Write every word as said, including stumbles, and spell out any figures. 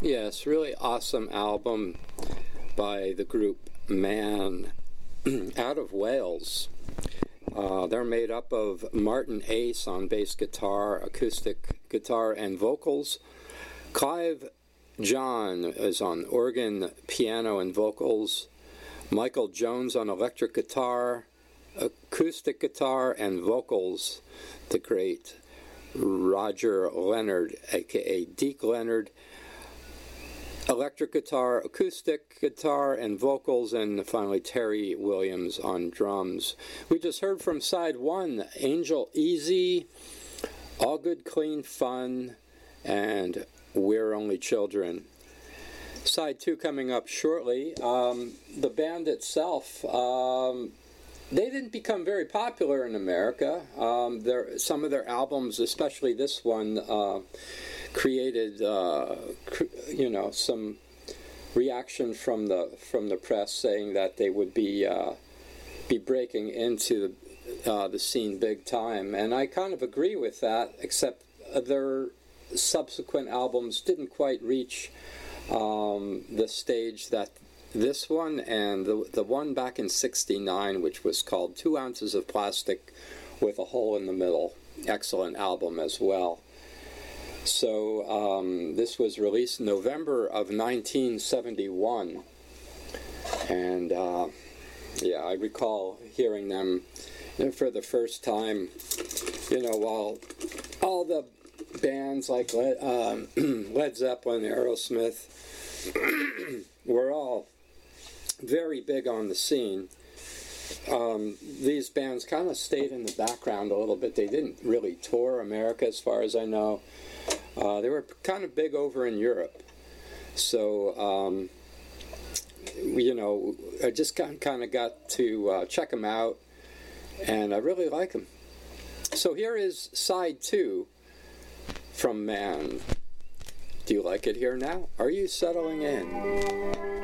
Yes, really awesome album by the group Man out of Wales. Uh, they're made up of Martin Ace on bass guitar, acoustic guitar, and vocals. Clive John is on organ, piano, and vocals. Michael Jones on electric guitar, acoustic guitar, and vocals. The great Roger Leonard, aka Deke Leonard, electric guitar, acoustic guitar, and vocals, and finally Terry Williams on drums. We just heard from side one, Angel Easy, All Good Clean Fun, and We're Only Children. Side two coming up shortly. Um, the band itself, um, they didn't become very popular in America. Um, their, some of their albums, especially this one, uh, created, uh, cr- you know, some reaction from the from the press saying that they would be uh, be breaking into uh, the scene big time, and I kind of agree with that. Except their subsequent albums didn't quite reach um, the stage that this one and the the one back in sixty-nine, which was called Two Ounces of Plastic with a Hole in the Middle. Excellent album as well. So um, this was released in November of nineteen seventy-one, and uh, yeah, I recall hearing them for the first time, you know, while all the bands like Led, um, Led Zeppelin, Aerosmith were all very big on the scene. Um, these bands kind of stayed in the background a little bit. They didn't really tour America as far as I know. Uh, they were kind of big over in Europe. So, um, you know, I just kind of got to uh, check them out, and I really like them. So here is side two from Man. Do you like it here now? Are you settling in?